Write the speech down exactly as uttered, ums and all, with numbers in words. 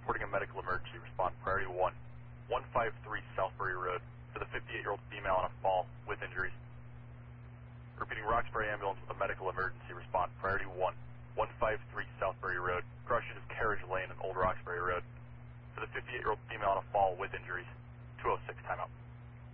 reporting a medical emergency. Respond priority one, one five three Southbury Road for the fifty-eight-year-old female on a fall with injuries. Repeating, Roxbury ambulance with a medical emergency. Respond priority one, one five three Southbury Road, crossing of Carriage Lane and Old Roxbury Road for the fifty-eight-year-old female on a fall with injuries. two oh six timeout.